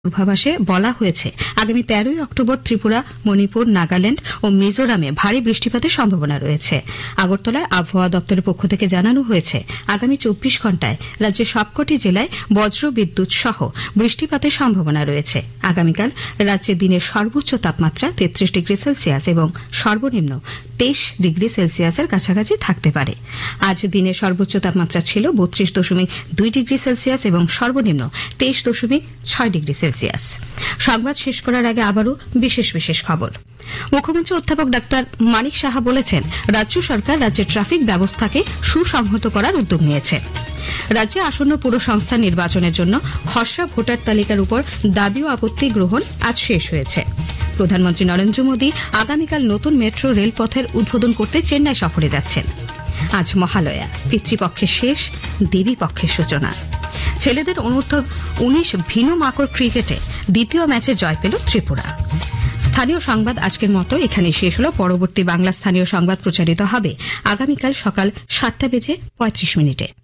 পূর্বাভাসে বলা হয়েছে আগামী 13ই অক্টোবর ত্রিপুরা, মণিপুর, নাগাল্যান্ড ও মিজোরামে ভারী বৃষ্টিপাতের সম্ভাবনা রয়েছে। আগরতলায় আবহাওয়া দপ্তরের পক্ষ থেকে জানানো হয়েছে আগামী 24 ঘণ্টায় রাজ্যের সবকটি জেলায় বজ্র বিদ্যুৎ সহ বৃষ্টিপাতের সম্ভাবনা রয়েছে। আগামীকাল রাজ্যে দিনের সর্বোচ্চ তাপমাত্রা 33 ডিগ্রি সেলসিয়াস এবং সর্বনিম্ন 23 ডিগ্রি সেলসিয়াসের কাছাকাছি থাকতে পারে। আজ দিনের সর্বোচ্চ তাপমাত্রা ছিল 32.2 ডিগ্রি সেলসিয়াস এবং সর্বনিম্ন 23.6 ডিগ্রি সেলসিয়াস। সংবাদ শেষ করার আগে আবারও বিশেষ খবর। মুখ্যমন্ত্রী অধ্যাপক ডাক্তার মানিক সাহা বলেছেন, রাজ্য সরকার রাজ্যের ট্রাফিক ব্যবস্থাকে সুসংহত করার উদ্যোগ নিয়েছে। রাজ্যে আসন্ন পুর সংস্থা নির্বাচনের জন্য খসড়া ভোটার তালিকার উপর দাবি ও আপত্তি গ্রহণ আজ শেষ হয়েছে। প্রধানমন্ত্রী নরেন্দ্র মোদী আগামীকাল নতুন মেট্রো রেলপথের উদ্বোধন করতে চেন্নাই সফরে যাচ্ছেন। আজ মহালয়া, পিতৃপক্ষের শেষ, দেবী পক্ষের সূচনা। ছেলেদের অনূর্ধ্ব 19 ভিনো মাকড় ক্রিকেটে দ্বিতীয় ম্যাচে জয় পেল ত্রিপুরা। স্থানীয় সংবাদ আজকের মতো এখানেই শেষ হল। পরবর্তী বাংলা স্থানীয় সংবাদ প্রচারিত হবে আগামীকাল সকাল 7:35 মিনিটে।